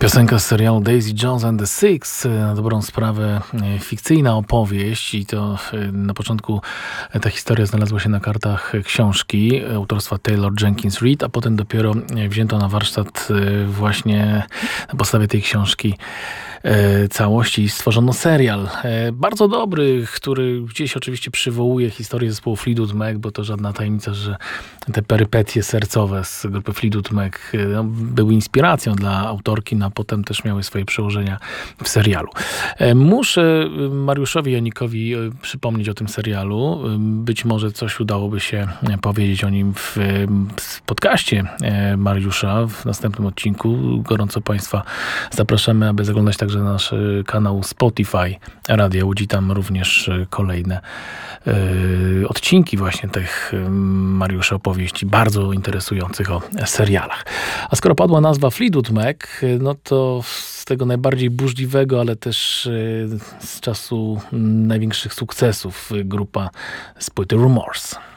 Piosenka z serialu Daisy Jones and the Six, na dobrą sprawę fikcyjna opowieść i to na początku ta historia znalazła się na kartach książki autorstwa Taylor Jenkins Reid, a potem dopiero wzięto na warsztat właśnie na podstawie tej książki całości i stworzono serial. Bardzo dobry, który gdzieś oczywiście przywołuje historię zespołu Fleetwood Mac, bo to żadna tajemnica, że te perypetie sercowe z grupy Fleetwood Mac były inspiracją dla autorki, a potem też miały swoje przełożenia w serialu. Muszę Mariuszowi Janikowi przypomnieć o tym serialu. Być może coś udałoby się powiedzieć o nim w podcaście Mariusza w następnym odcinku. Gorąco Państwa zapraszamy, aby zaglądać także na nasz kanał Spotify Radia Łódź. Tam również kolejne odcinki właśnie tych Mariusza opowieści bardzo interesujących o serialach. A skoro padła nazwa Fleetwood Mac, no to z tego najbardziej burzliwego, ale też z czasu największych sukcesów grupa z płyty Rumors.